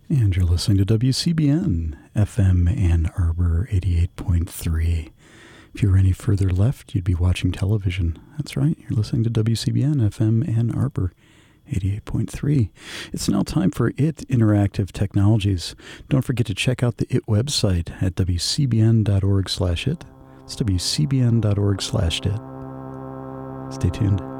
And you're listening to WCBN FM Ann Arbor 88.3. If you were any further left, you'd be watching television. That's right, you're listening to WCBN FM Ann Arbor 88.3. It's now time for IT Interactive Technologies. Don't forget to check out the IT website at wcbn.org/it. It's wcbn.org/it. Stay tuned.